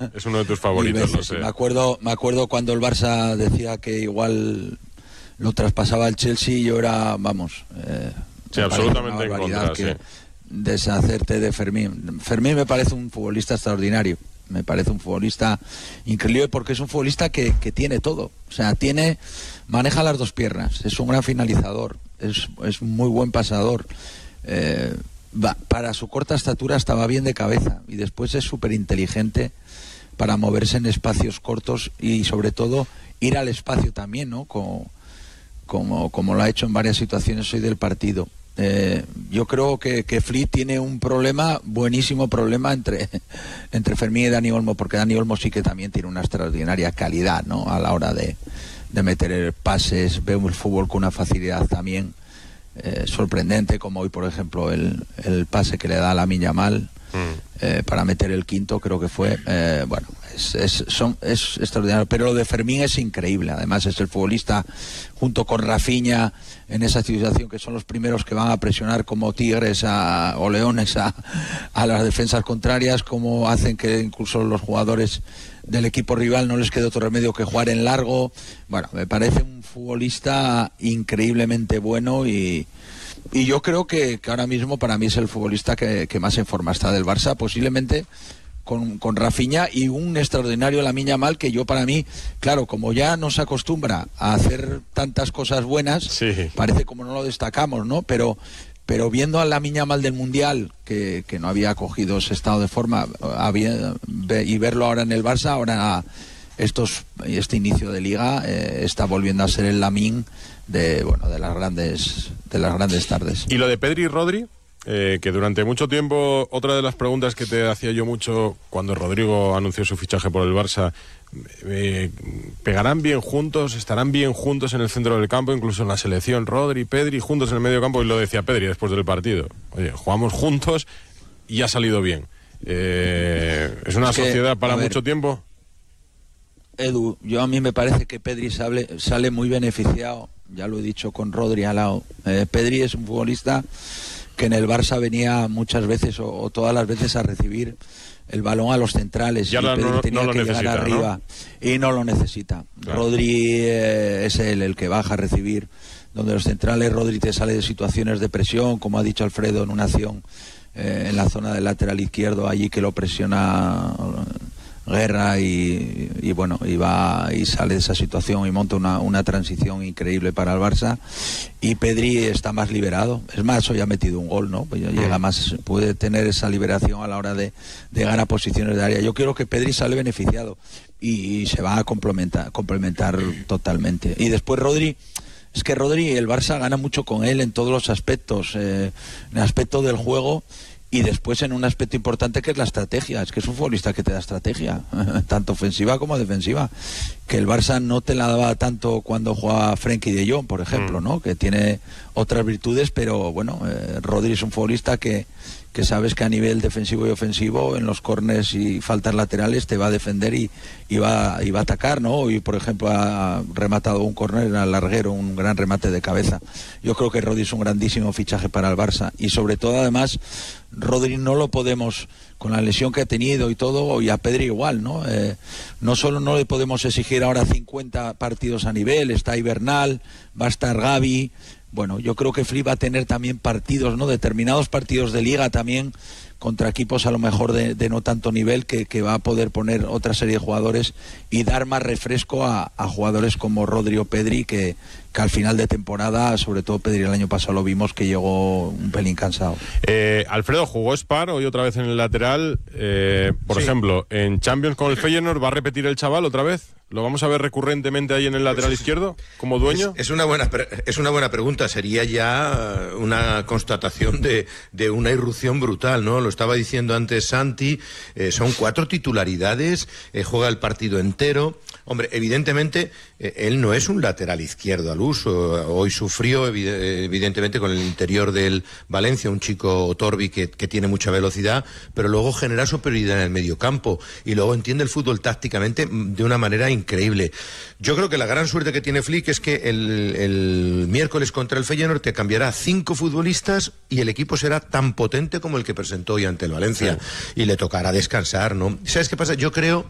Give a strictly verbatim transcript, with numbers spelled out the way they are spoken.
Es uno de tus favoritos, veces. Lo sé. Me acuerdo, me acuerdo cuando el Barça decía que igual lo traspasaba el Chelsea, yo era, vamos... Eh, sí, absolutamente en contra, que sí. Deshacerte de Fermín. Fermín me parece un futbolista extraordinario. Me parece un futbolista increíble porque es un futbolista que, que tiene todo. O sea, tiene, maneja las dos piernas, es un gran finalizador, es, es un muy buen pasador. Eh, va, para su corta estatura estaba bien de cabeza y después es súper inteligente para moverse en espacios cortos y sobre todo ir al espacio también, ¿no? Como, como, como lo ha hecho en varias situaciones hoy del partido. Eh, yo creo que, que Flick tiene un problema, buenísimo problema entre, entre Fermín y Dani Olmo, porque Dani Olmo sí que también tiene una extraordinaria calidad, ¿no? A la hora de, de meter pases, ve el fútbol con una facilidad también eh, sorprendente, como hoy por ejemplo el, el pase que le da a Lamine Yamal eh, para meter el quinto, creo que fue, eh, bueno, es, es, son, es extraordinario, pero lo de Fermín es increíble. Además es el futbolista junto con Rafinha en esa situación, que son los primeros que van a presionar como tigres a, o leones a, a las defensas contrarias, como hacen que incluso los jugadores del equipo rival no les quede otro remedio que jugar en largo. Bueno, me parece un futbolista increíblemente bueno y Y yo creo que, que ahora mismo para mí es el futbolista que, que más en forma está del Barça, posiblemente con, con Rafinha y un extraordinario Lamine Yamal, que yo para mí, claro, como ya no se acostumbra a hacer tantas cosas buenas, sí. Parece como no lo destacamos, ¿no? Pero pero viendo a Lamine Yamal del Mundial, que, que no había cogido ese estado de forma, había, y verlo ahora en el Barça, ahora estos este inicio de Liga, eh, está volviendo a ser el Lamine de bueno de las grandes de las grandes tardes. Y lo de Pedri y Rodri, eh, que durante mucho tiempo, otra de las preguntas que te hacía yo mucho cuando Rodrigo anunció su fichaje por el Barça, eh, ¿pegarán bien juntos? ¿Estarán bien juntos en el centro del campo, incluso en la selección? Rodri, Pedri, juntos en el medio campo. Y lo decía Pedri después del partido: oye, jugamos juntos y ha salido bien. Eh, ¿Es una es que, sociedad para ver, mucho tiempo? Edu, yo a mí me parece que Pedri sale, sale muy beneficiado, ya lo he dicho, con Rodri al lado. Eh, Pedri es un futbolista que en el Barça venía muchas veces o, o todas las veces a recibir el balón a los centrales, y, y Pedri no, tenía no que necesita, llegar arriba, ¿no? Y no lo necesita. Claro. Rodri eh, es él el que baja a recibir, donde los centrales, Rodri te sale de situaciones de presión, como ha dicho Alfredo, en una acción eh, en la zona del lateral izquierdo, allí que lo presiona Guerra y, y bueno, y va y sale de esa situación y monta una, una transición increíble para el Barça. Y Pedri está más liberado, es más, hoy ha metido un gol, ¿no? Pues llega más, puede tener esa liberación a la hora de, de ganar posiciones de área. Yo creo que Pedri sale beneficiado y, y se va a complementar, complementar totalmente. Y después Rodri, es que Rodri, el Barça gana mucho con él en todos los aspectos, eh, en el aspecto del juego. Y después en un aspecto importante que es la estrategia. Es que es un futbolista que te da estrategia, tanto ofensiva como defensiva. Que el Barça no te la daba tanto cuando jugaba Frenkie de Jong, por ejemplo, ¿no? Que tiene otras virtudes, pero bueno, eh, Rodri es un futbolista que, que sabes que a nivel defensivo y ofensivo, en los córners y faltas laterales, te va a defender y, y, va, y va a atacar, ¿no? Hoy, por ejemplo, ha rematado un córner al larguero, un gran remate de cabeza. Yo creo que Rodri es un grandísimo fichaje para el Barça. Y sobre todo, además, Rodri no lo podemos, con la lesión que ha tenido y todo, y a Pedri igual, ¿no? Eh, no solo no le podemos exigir ahora cincuenta partidos a nivel, está Ibernal, va a estar Gavi. Bueno, yo creo que Flick va a tener también partidos, ¿no? Determinados partidos de liga también contra equipos a lo mejor de, de no tanto nivel, que, que va a poder poner otra serie de jugadores y dar más refresco a, a jugadores como Rodri o Pedri, que, que al final de temporada, sobre todo Pedri el año pasado lo vimos que llegó un pelín cansado. Eh, Alfredo, jugó Spar hoy otra vez en el lateral, eh, por sí. ejemplo, en Champions con el Feyenoord, ¿va a repetir el chaval otra vez? ¿Lo vamos a ver recurrentemente ahí en el lateral izquierdo, como dueño? Es, es, una, buena, es una buena pregunta. Sería ya una constatación de, de una irrupción brutal, ¿no? Lo estaba diciendo antes Santi, eh, son cuatro titularidades, eh, juega el partido entero. Hombre, evidentemente, eh, él no es un lateral izquierdo al uso. Hoy sufrió, evidentemente, con el interior del Valencia, un chico Torbi que, que tiene mucha velocidad, pero luego genera superioridad en el medio campo y luego entiende el fútbol tácticamente de una manera increíble. Yo creo que la gran suerte que tiene Flick es que el, el miércoles contra el Feyenoord te cambiará cinco futbolistas y el equipo será tan potente como el que presentó hoy ante el Valencia. Sí. Y le tocará descansar, ¿no? ¿Sabes qué pasa? Yo creo